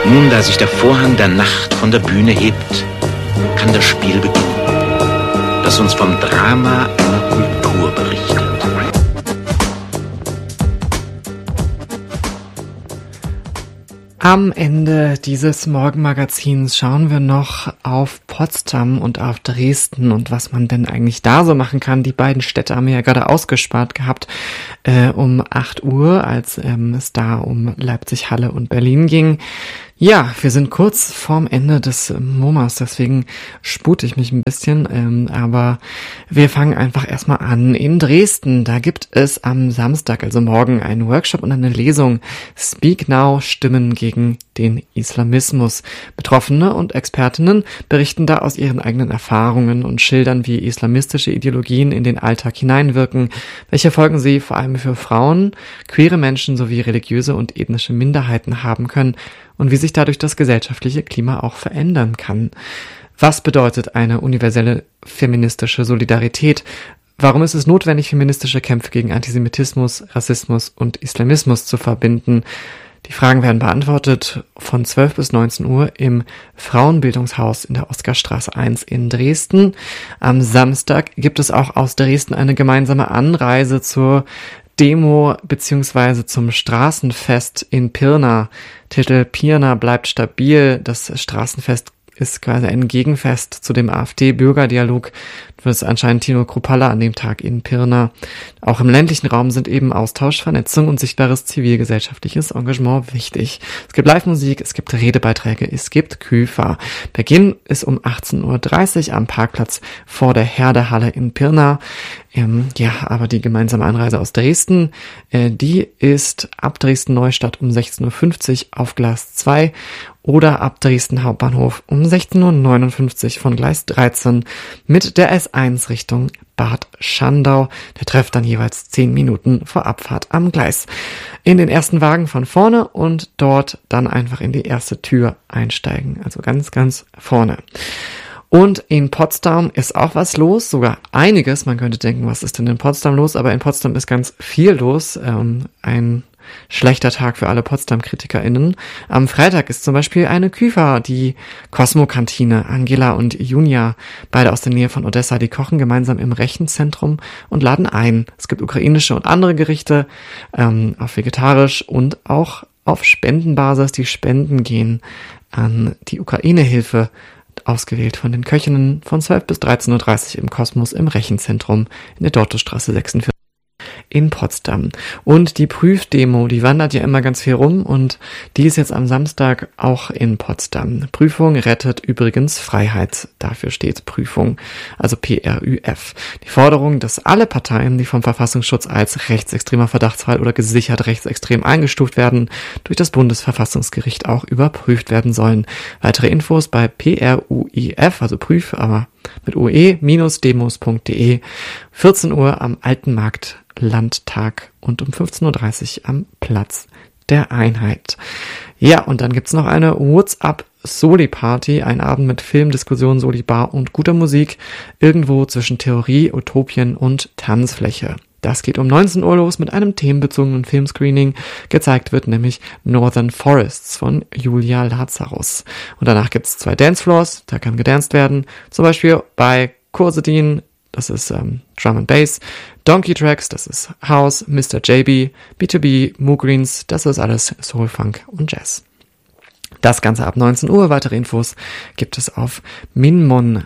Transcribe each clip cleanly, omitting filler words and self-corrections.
Nun, da sich der Vorhang der Nacht von der Bühne hebt, kann das Spiel beginnen, das uns vom Drama einer Kultur berichtet. Am Ende dieses Morgenmagazins schauen wir noch auf Potsdam und auf Dresden und was man denn eigentlich da so machen kann. Die beiden Städte haben wir ja gerade ausgespart gehabt um 8 Uhr, als es da um Leipzig, Halle und Berlin ging. Ja, wir sind kurz vorm Ende des MoMAs, deswegen spute ich mich ein bisschen, aber wir fangen einfach erstmal an. In Dresden, da gibt es am Samstag, also morgen, einen Workshop und eine Lesung Speak Now, Stimmen gegen den Islamismus. Betroffene und Expertinnen berichten da aus ihren eigenen Erfahrungen und schildern, wie islamistische Ideologien in den Alltag hineinwirken, welche Folgen sie vor allem für Frauen, queere Menschen sowie religiöse und ethnische Minderheiten haben können und wie sich dadurch das gesellschaftliche Klima auch verändern kann. Was bedeutet eine universelle feministische Solidarität? Warum ist es notwendig, feministische Kämpfe gegen Antisemitismus, Rassismus und Islamismus zu verbinden? Die Fragen werden beantwortet von 12 bis 19 Uhr im Frauenbildungshaus in der Oskarstraße 1 in Dresden. Am Samstag gibt es auch aus Dresden eine gemeinsame Anreise zur Demo bzw. zum Straßenfest in Pirna. Titel Pirna bleibt stabil. Das Straßenfest ist quasi ein Gegenfest zu dem AfD-Bürgerdialog. Das ist anscheinend Tino Kruppalla an dem Tag in Pirna. Auch im ländlichen Raum sind eben Austausch, Vernetzung und sichtbares zivilgesellschaftliches Engagement wichtig. Es gibt Live-Musik, es gibt Redebeiträge, es gibt Küfer. Beginn ist um 18.30 Uhr am Parkplatz vor der Herdehalle in Pirna. Aber die gemeinsame Anreise aus Dresden, die ist ab Dresden-Neustadt um 16.50 Uhr auf Gleis 2 oder ab Dresden Hauptbahnhof um 16.59 Uhr von Gleis 13 mit der S1 Richtung Bad Schandau. Der Treff dann jeweils 10 Minuten vor Abfahrt am Gleis. In den ersten Wagen von vorne und dort dann einfach in die erste Tür einsteigen. Also ganz, ganz vorne. Und in Potsdam ist auch was los, sogar einiges. Man könnte denken, was ist denn in Potsdam los? Aber in Potsdam ist ganz viel los. Ein schlechter Tag für alle Potsdam-KritikerInnen. Am Freitag ist zum Beispiel eine Küfer, die Cosmo-Kantine. Angela und Junia, beide aus der Nähe von Odessa, die kochen gemeinsam im Rechenzentrum und laden ein. Es gibt ukrainische und andere Gerichte, auf vegetarisch und auch auf Spendenbasis. Die Spenden gehen an die Ukraine-Hilfe, ausgewählt von den Köchinnen von 12 bis 13.30 Uhr im Kosmos im Rechenzentrum in der Dortestraße 46 in Potsdam. Und die Prüfdemo, die wandert ja immer ganz viel rum und die ist jetzt am Samstag auch in Potsdam. Prüfung rettet übrigens Freiheit. Dafür steht Prüfung, also PRÜF. Die Forderung, dass alle Parteien, die vom Verfassungsschutz als rechtsextremer Verdachtsfall oder gesichert rechtsextrem eingestuft werden, durch das Bundesverfassungsgericht auch überprüft werden sollen. Weitere Infos bei PRÜF, also Prüf, aber mit oe-demos.de. 14 Uhr am Alten Markt Landtag und um 15.30 Uhr am Platz der Einheit. Ja, und dann gibt's noch eine WhatsApp-Soli-Party, ein Abend mit Film, Diskussion, Soli-Bar und guter Musik, irgendwo zwischen Theorie, Utopien und Tanzfläche. Das geht um 19 Uhr los mit einem themenbezogenen Filmscreening. Gezeigt wird nämlich Northern Forests von Julia Lazarus. Und danach gibt's 2 Dancefloors, da kann gedanced werden. Zum Beispiel bei Kursedin, das ist Drum and Bass, Donkey Tracks, das ist House, Mr. JB, B2B, Moogreens, das ist alles Soul, Funk und Jazz. Das Ganze ab 19 Uhr. Weitere Infos gibt es auf minmon.de.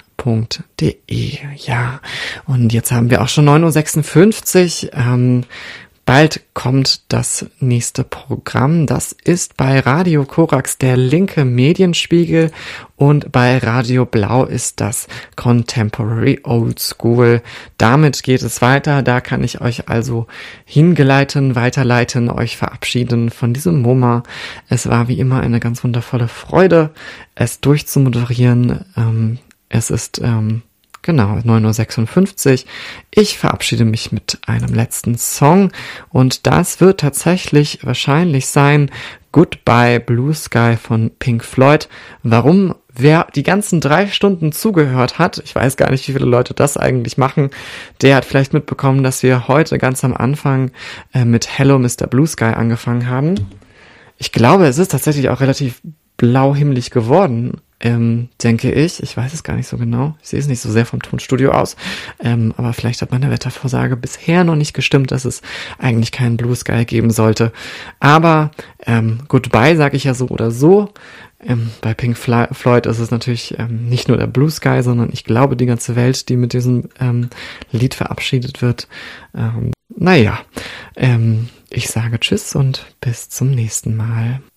Ja, und jetzt haben wir auch schon 9.56 Uhr. Bald kommt das nächste Programm. Das ist bei Radio Korax der linke Medienspiegel und bei Radio Blau ist das Contemporary Old School. Damit geht es weiter. Da kann ich euch also weiterleiten, euch verabschieden von diesem MoMA. Es war wie immer eine ganz wundervolle Freude, es durchzumoderieren. Es ist genau, 9.56 Uhr. Ich verabschiede mich mit einem letzten Song und das wird tatsächlich wahrscheinlich sein Goodbye Blue Sky von Pink Floyd. Warum? Wer die ganzen 3 Stunden zugehört hat, ich weiß gar nicht, wie viele Leute das eigentlich machen, der hat vielleicht mitbekommen, dass wir heute ganz am Anfang mit Hello Mr. Blue Sky angefangen haben. Ich glaube, es ist tatsächlich auch relativ blau-himmelig geworden, denke ich. Ich weiß es gar nicht so genau. Ich sehe es nicht so sehr vom Tonstudio aus. Aber vielleicht hat meine Wettervorsage bisher noch nicht gestimmt, dass es eigentlich keinen Blue Sky geben sollte. Aber Goodbye sage ich ja so oder so. Bei Pink Floyd ist es natürlich nicht nur der Blue Sky, sondern ich glaube die ganze Welt, die mit diesem Lied verabschiedet wird. Ich sage Tschüss und bis zum nächsten Mal.